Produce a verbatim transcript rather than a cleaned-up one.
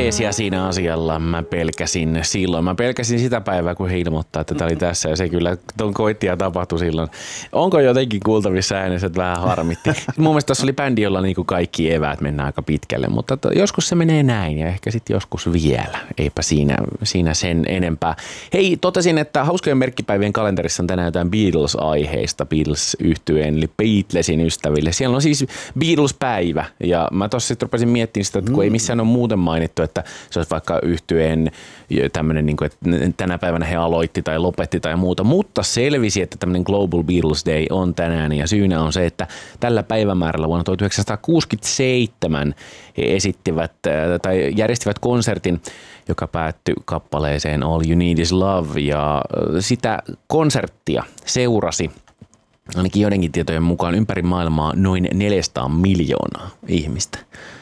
teesiä siinä asialla mä pelkäsin silloin. Mä pelkäsin sitä päivää, kun he ilmoittaa, että tämä oli tässä ja se kyllä ton koitti ja tapahtui silloin. Onko jotenkin kuultavissa äänessä, että vähän harmitti? Mun mielestä tuossa oli bändi, jolla niinku kaikki eväät mennään aika pitkälle, mutta to, joskus se menee näin ja ehkä sitten joskus vielä. Eipä siinä, siinä sen enempää. Hei, totesin, että hauskojen merkkipäivien kalenterissa on tänään jotain Beatles-aiheista Beatles-yhtyeen, eli Beatlesin ystäville. Siellä on siis Beatles-päivä ja mä tossa sitten rupesin miettimään sitä, että kun ei missään ole muuten mainittu, että se olisi vaikka yhtyeen tämmöinen, niin kuin, että tänä päivänä he aloitti tai lopetti tai muuta, mutta selvisi, että tämmöinen Global Beatles Day on tänään ja syynä on se, että tällä päivämäärällä vuonna tuhatyhdeksänsataakuusikymmentäseitsemän he esittivät tai järjestivät konsertin, joka päättyi kappaleeseen All You Need Is Love ja sitä konserttia seurasi ainakin joidenkin tietojen mukaan ympäri maailmaa noin neljäsataa miljoonaa ihmistä.